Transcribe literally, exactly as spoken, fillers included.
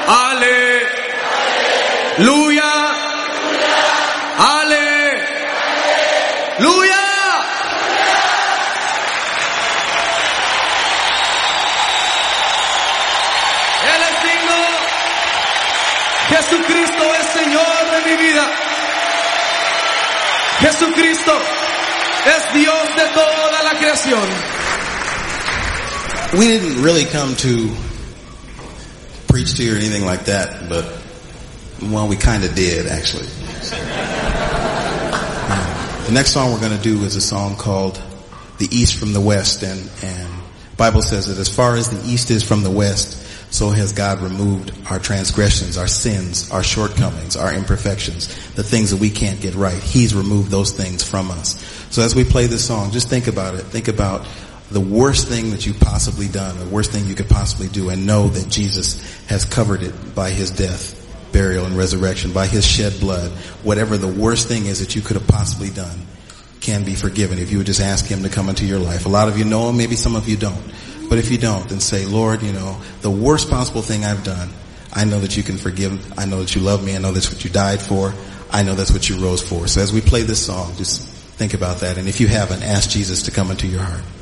Aleluya. Aleluya. Él es digno. Jesucristo es Señor de mi vida. Jesucristo es Dios de toda la creación. We didn't really come to preach to you or anything like that, but, well, we kind of did, actually. The next song we're going to do is a song called The East from the West, and, and the Bible says that as far as the East is from the West, so has God removed our transgressions, our sins, our shortcomings, our imperfections, the things that we can't get right. He's removed those things from us. So as we play this song, just think about it. Think about the worst thing that you've possibly done, the worst thing you could possibly do, and know that Jesus has covered it by his death, burial, and resurrection, by his shed blood. Whatever the worst thing is that you could have possibly done can be forgiven if you would just ask him to come into your life. A lot of you know him, maybe some of you don't. But if you don't, then say, Lord, you know, the worst possible thing I've done, I know that you can forgive. I know that you love me. I know that's what you died for. I know that's what you rose for. So as we play this song, just think about that. And if you haven't, ask Jesus to come into your heart.